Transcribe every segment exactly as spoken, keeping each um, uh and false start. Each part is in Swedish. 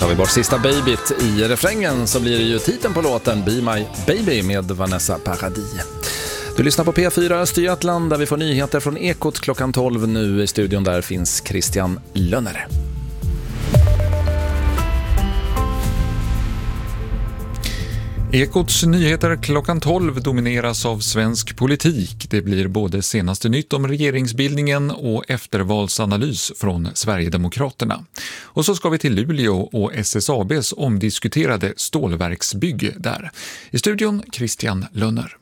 Tar vi bort sista babyt i refrängen så blir det ju titeln på låten Be My Baby med Vanessa Paradis. Du lyssnar på P fyra Östergötland där vi får nyheter från Ekot klockan tolv nu. I studion där finns Christian Lönner. Ekots nyheter klockan tolv domineras av svensk politik. Det blir både senaste nytt om regeringsbildningen och eftervalsanalys från Sverigedemokraterna. Och så ska vi till Luleå och S S A B:s omdiskuterade stålverksbygge där. I studion Christian Lönner.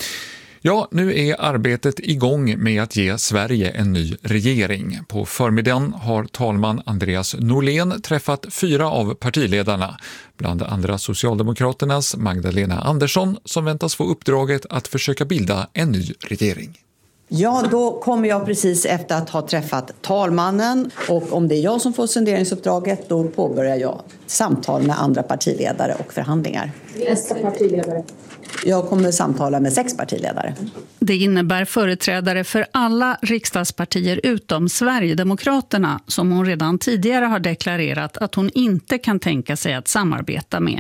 Ja, nu är arbetet igång med att ge Sverige en ny regering. På förmiddagen har talman Andreas Norlén träffat fyra av partiledarna, bland andra Socialdemokraternas Magdalena Andersson som väntas få uppdraget att försöka bilda en ny regering. Ja, då kommer jag precis efter att ha träffat talmannen och om det är jag som får sonderingsuppdraget då påbörjar jag samtal med andra partiledare och förhandlingar. Nästa partiledare. Jag kommer samtala med sex partiledare. Det innebär företrädare för alla riksdagspartier utom Sverigedemokraterna som hon redan tidigare har deklarerat att hon inte kan tänka sig att samarbeta med.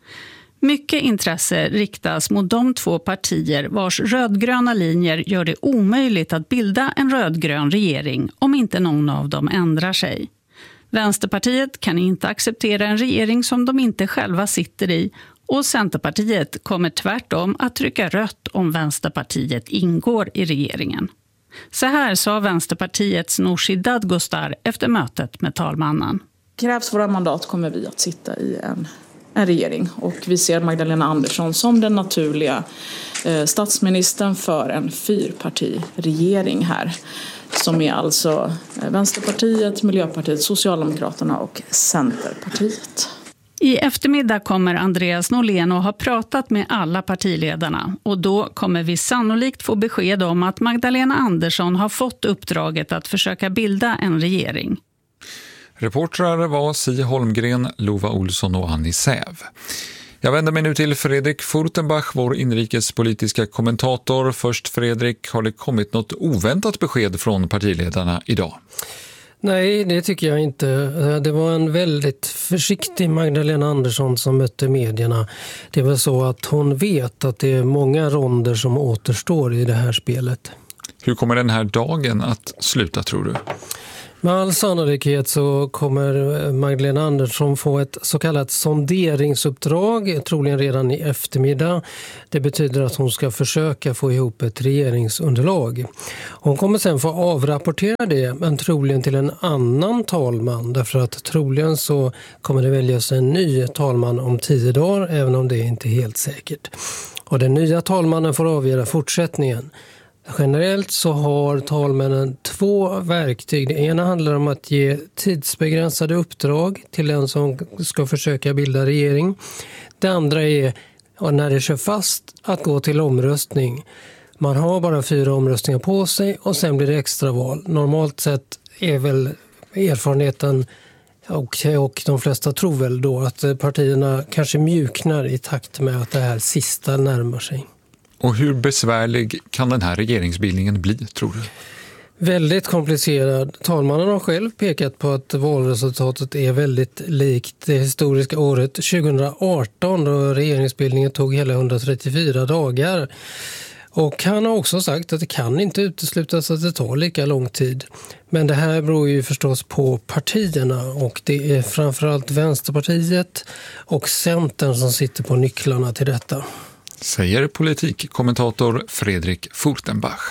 Mycket intresse riktas mot de två partier vars rödgröna linjer gör det omöjligt att bilda en rödgrön regering om inte någon av dem ändrar sig. Vänsterpartiet kan inte acceptera en regering som de inte själva sitter i och Centerpartiet kommer tvärtom att trycka rött om Vänsterpartiet ingår i regeringen. Så här sa Vänsterpartiets Nooshi Dadgostar efter mötet med talmannen. Krävs våra mandat kommer vi att sitta i en, en regering och vi ser Magdalena Andersson som den naturliga eh, statsministern för en fyrpartiregering här. Som är alltså Vänsterpartiet, Miljöpartiet, Socialdemokraterna och Centerpartiet. I eftermiddag kommer Andreas Norlén att ha pratat med alla partiledarna och då kommer vi sannolikt få besked om att Magdalena Andersson har fått uppdraget att försöka bilda en regering. Reportrar var Si Holmgren, Lova Olsson och Annie Säv. Jag vänder mig nu till Fredrik Furtenbach, vår inrikespolitiska kommentator. Först Fredrik, har det kommit något oväntat besked från partiledarna idag? Nej, det tycker jag inte. Det var en väldigt försiktig Magdalena Andersson som mötte medierna. Det var så att hon vet att det är många ronder som återstår i det här spelet. Hur kommer den här dagen att sluta, tror du? Med all sannolikhet så kommer Magdalena Andersson få ett så kallat sonderingsuppdrag, troligen redan i eftermiddag. Det betyder att hon ska försöka få ihop ett regeringsunderlag. Hon kommer sen få avrapportera det, men troligen till en annan talman. Därför att troligen så kommer det väljas en ny talman om tio dagar, även om det inte är helt säkert. Och den nya talmannen får avgöra fortsättningen. Generellt så har talmännen två verktyg. Det ena handlar om att ge tidsbegränsade uppdrag till den som ska försöka bilda regering. Det andra är, när det kör fast, att gå till omröstning. Man har bara fyra omröstningar på sig och sen blir det extraval. Normalt sett är väl erfarenheten, och, och de flesta tror väl då, att partierna kanske mjuknar i takt med att det här sista närmar sig. Och hur besvärlig kan den här regeringsbildningen bli, tror du? Väldigt komplicerad. Talmannen har själv pekat på att valresultatet är väldigt likt det historiska året tjugoarton då regeringsbildningen tog hela hundratrettiofyra dagar. Och han har också sagt att det kan inte uteslutas att det tar lika lång tid. Men det här beror ju förstås på partierna och det är framförallt Vänsterpartiet och Centern som sitter på nycklarna till detta. Säger politikkommentator Fredrik Furtenbach.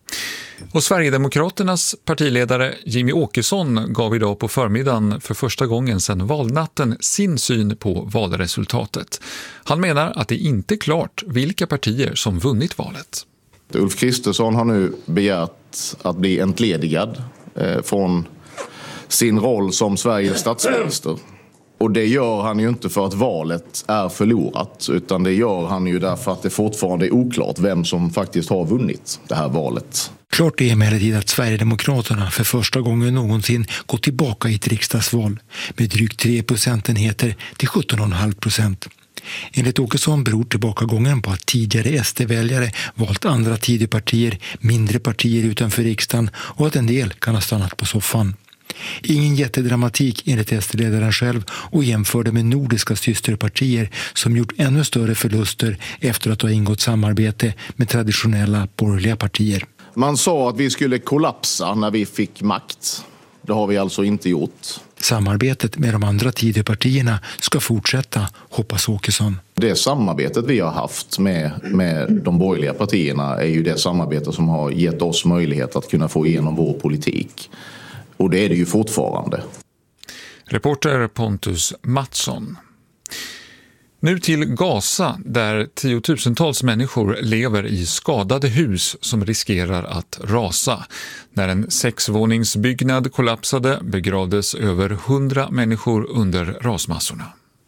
Och Sverigedemokraternas partiledare Jimmie Åkesson gav idag på förmiddagen för första gången sedan valnatten sin syn på valresultatet. Han menar att det inte är klart vilka partier som vunnit valet. Ulf Kristersson har nu begärt att bli entledigad eh, från sin roll som Sveriges statsminister. Och det gör han ju inte för att valet är förlorat, utan det gör han ju därför att det fortfarande är oklart vem som faktiskt har vunnit det här valet. Klart är emellertid att Sverigedemokraterna för första gången någonsin gått tillbaka i ett riksdagsval med drygt tre procentenheter till sjutton komma fem procent. Enligt Åkesson beror tillbakagången på att tidigare S D-väljare valt andra tidigpartier, mindre partier utanför riksdagen och att en del kan ha stannat på soffan. Ingen jättedramatik enligt S D-ledaren själv och jämförde med nordiska systerpartier som gjort ännu större förluster efter att ha ingått samarbete med traditionella borgerliga partier. Man sa att vi skulle kollapsa när vi fick makt. Det har vi alltså inte gjort. Samarbetet med de andra Tidöpartierna ska fortsätta, hoppas Åkesson. Det samarbetet vi har haft med, med de borgerliga partierna är ju det samarbete som har gett oss möjlighet att kunna få igenom vår politik. Och det är det ju fortfarande. Reporter Pontus Mattsson. Nu till Gaza, där tiotusentals människor lever i skadade hus som riskerar att rasa. När en sexvåningsbyggnad kollapsade begravdes över hundra människor under rasmassorna.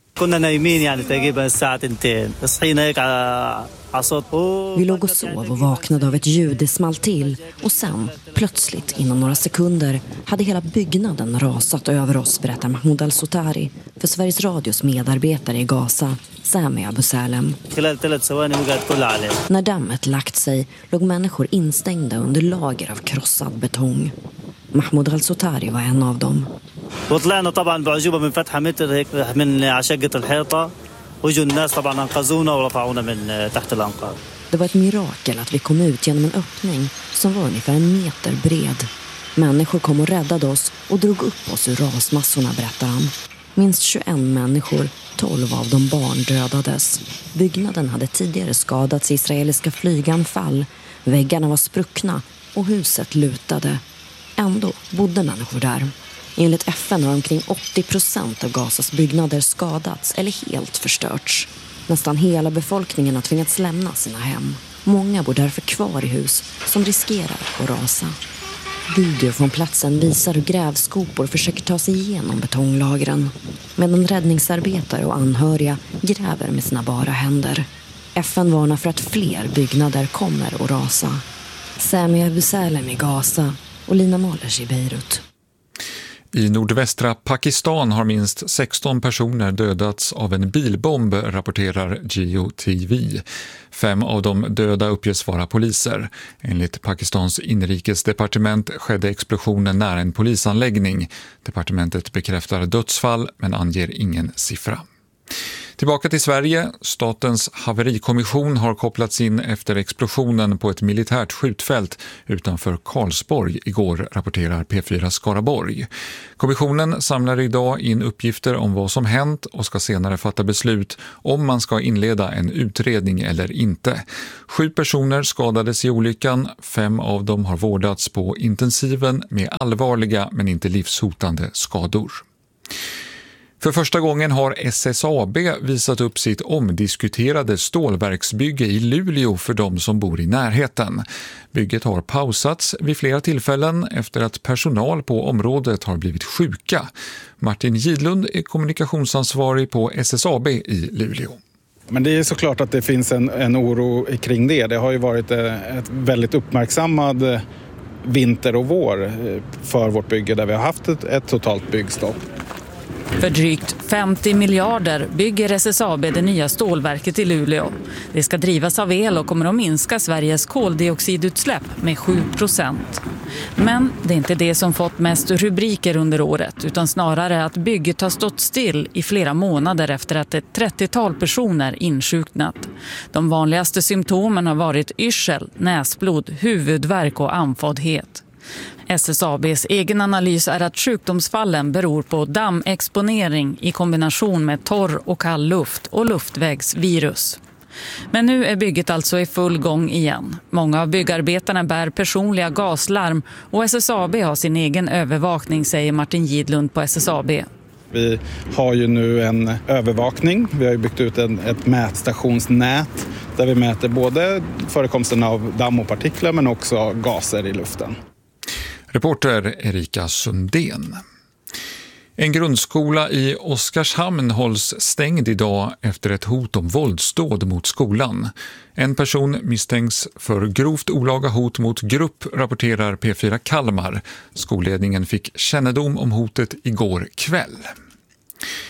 Vi låg och sov och vaknade av ett ljud, det small till och sen, plötsligt inom några sekunder, hade hela byggnaden rasat över oss, berättar Mahmoud Al-Sotari för Sveriges Radios medarbetare i Gaza, Sami Abu Salem. När dammet lagt sig låg människor instängda under lager av krossad betong. Mahmoud Al-Sotari var en av dem. وطلعنا طبعا بعجوبة من فتحة متر هيك من عشقة الحيطة وجوا الناس طبعا انقذونا ورفعونا من تحت الأنقاض. Det var ett mirakel att vi kom ut genom en öppning som var ungefär en meter bred. Människor kom och räddade oss och drog upp oss ur rasmassorna, berättar han. Minst tjugoen människor, tolv av dem barn, dödades. Byggnaden hade tidigare skadats i israeliska flyganfall. Väggarna var spruckna och huset lutade. Ändå bodde människor där. Enligt F N har omkring åttio procent av Gazas byggnader skadats eller helt förstörts. Nästan hela befolkningen har tvingats lämna sina hem. Många bor därför kvar i hus som riskerar att rasa. Video från platsen visar hur grävskopor försöker ta sig igenom betonglagren, medan räddningsarbetare och anhöriga gräver med sina bara händer. F N varnar för att fler byggnader kommer att rasa. Sami Abu Salem i Gaza och Lina Mollers i Beirut. I nordvästra Pakistan har minst sexton personer dödats av en bilbomb, rapporterar Geo T V. Fem av de döda uppges vara poliser. Enligt Pakistans inrikesdepartement skedde explosionen nära en polisanläggning. Departementet bekräftar dödsfall men anger ingen siffra. Tillbaka till Sverige. Statens haverikommission har kopplats in efter explosionen på ett militärt skjutfält utanför Karlsborg igår, rapporterar P fyra Skaraborg. Kommissionen samlar idag in uppgifter om vad som hänt och ska senare fatta beslut om man ska inleda en utredning eller inte. Sju personer skadades i olyckan. Fem av dem har vårdats på intensiven med allvarliga men inte livshotande skador. För första gången har S S A B visat upp sitt omdiskuterade stålverksbygge i Luleå för de som bor i närheten. Bygget har pausats vid flera tillfällen efter att personal på området har blivit sjuka. Martin Gidlund är kommunikationsansvarig på S S A B i Luleå. Men det är såklart att det finns en, en oro kring det. Det har ju varit ett väldigt uppmärksammad vinter och vår för vårt bygge där vi har haft ett, ett totalt byggstopp. För drygt femtio miljarder bygger S S A B det nya stålverket i Luleå. Det ska drivas av el och kommer att minska Sveriges koldioxidutsläpp med sju procent. Men det är inte det som fått mest rubriker under året, utan snarare att bygget har stått still i flera månader efter att ett trettiotal personer insjuknat. De vanligaste symptomen har varit yrsel, näsblod, huvudvärk och andfåddhet. S S A B:s egen analys är att sjukdomsfallen beror på dammexponering i kombination med torr och kall luft och luftvägsvirus. Men nu är bygget alltså i full gång igen. Många av byggarbetarna bär personliga gaslarm och S S A B har sin egen övervakning, säger Martin Gidlund på S S A B. Vi har ju nu en övervakning. Vi har ju byggt ut en, ett mätstationsnät där vi mäter både förekomsten av damm och partiklar men också gaser i luften. Reporter Erika Sundén. En grundskola i Oskarshamn hålls stängd idag efter ett hot om våldsdåd mot skolan. En person misstänks för grovt olaga hot mot grupp, rapporterar P fyra Kalmar. Skolledningen fick kännedom om hotet igår kväll.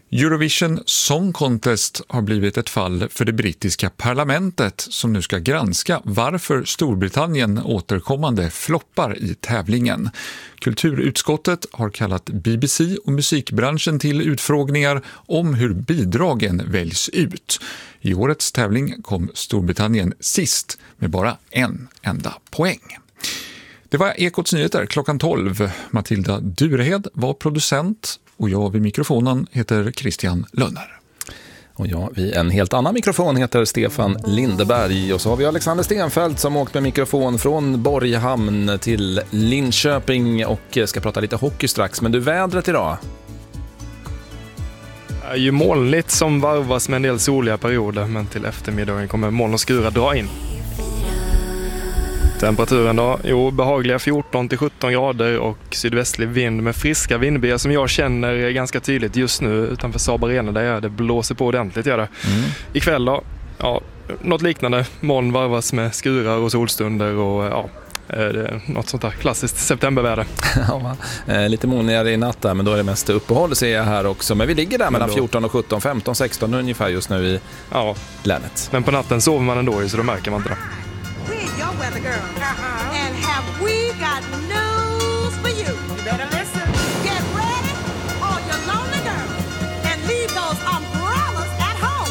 Eurovision Song Contest har blivit ett fall för det brittiska parlamentet som nu ska granska varför Storbritannien återkommande floppar i tävlingen. Kulturutskottet har kallat B B C och musikbranschen till utfrågningar om hur bidragen väljs ut. I årets tävling kom Storbritannien sist med bara en enda poäng. Det var Ekots nyheter klockan tolv. Matilda Durehed var producent och jag vid mikrofonen heter Christian Lönner. Och jag vid en helt annan mikrofon heter Stefan Lindeberg. Och så har vi Alexander Stenfeldt som åkt med mikrofon från Borghamn till Linköping och ska prata lite hockey strax. Men du, vädret idag? Det är ju molnigt som varvas med en del soliga perioder, men till eftermiddagen kommer moln och skura dra in. Temperaturen då? Jo, behagliga fjorton till sjutton grader och sydvästlig vind med friska vindbyar som jag känner ganska tydligt just nu utanför Saab Arena där det blåser på ordentligt. Gör det. Mm. Ikväll då? Ja, något liknande. Moln varvas med skurar och solstunder och ja, det är något sånt där klassiskt septemberväder. Ja, lite molnigare i natt där, men då är det mest uppehåll ser jag här också. Men vi ligger där mellan fjorton och sjutton, femton, sexton ungefär just nu i ja. länet. Men på natten sover man ändå så då märker man inte det. We're your weather girl. Uh-huh. And have we got news for you? You better listen.